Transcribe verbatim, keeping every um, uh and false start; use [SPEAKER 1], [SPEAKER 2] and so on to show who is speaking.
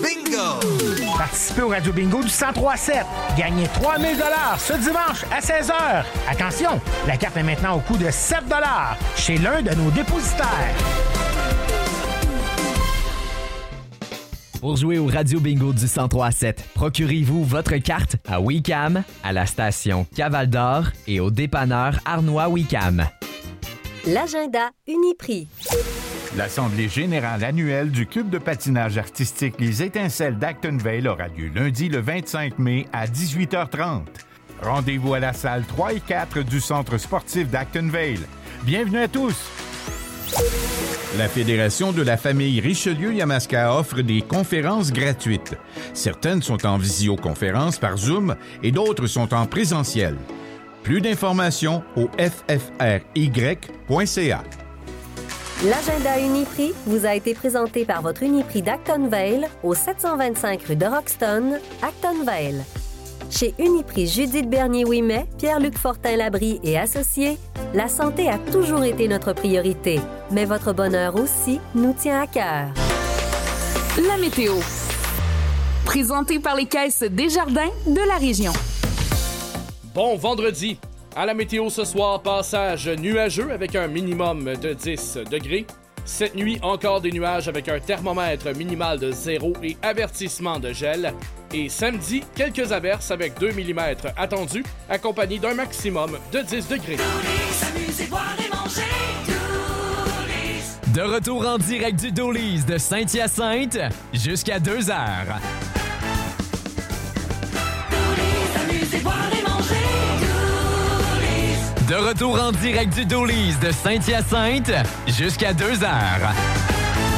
[SPEAKER 1] Bingo!
[SPEAKER 2] Participez au Radio Bingo du cent trois sept. Gagnez trois mille dollars ce dimanche à seize heures. Attention, la carte est maintenant au coût de sept dollars chez l'un de nos dépositaires.
[SPEAKER 3] Pour jouer au Radio Bingo du cent trois sept, procurez-vous votre carte à Wicam, à la station Caval-d'Or et au dépanneur Arnois Wicam.
[SPEAKER 4] L'agenda Uniprix.
[SPEAKER 5] L'Assemblée générale annuelle du Club de patinage artistique Les Étincelles d'Actonville aura lieu lundi le vingt-cinq mai à dix-huit heures trente. Rendez-vous à la salle trois et quatre du Centre sportif d'Actonville. Bienvenue à tous! La Fédération de la famille Richelieu-Yamaska offre des conférences gratuites. Certaines sont en visioconférence par Zoom et d'autres sont en présentiel. Plus d'informations au f f r y point c a.
[SPEAKER 4] L'agenda Uniprix vous a été présenté par votre Uniprix d'Actonville au sept cent vingt-cinq rue de Roxton, Actonville. Chez Uniprix Judith Bernier-Ouimet, Pierre-Luc Fortin-Labrie et associés, la santé a toujours été notre priorité, mais votre bonheur aussi nous tient à cœur.
[SPEAKER 6] La météo. Présentée par les caisses Desjardins de la région.
[SPEAKER 7] Bon vendredi. À la météo ce soir, passage nuageux avec un minimum de dix degrés. Cette nuit, encore des nuages avec un thermomètre minimal de zéro et avertissement de gel. Et samedi, quelques averses avec deux millimètres attendus, accompagnés d'un maximum de dix degrés.
[SPEAKER 3] De retour en direct du Doolies de Saint-Hyacinthe jusqu'à deux heures. De retour en direct du Doolies de Saint-Hyacinthe jusqu'à deux heures.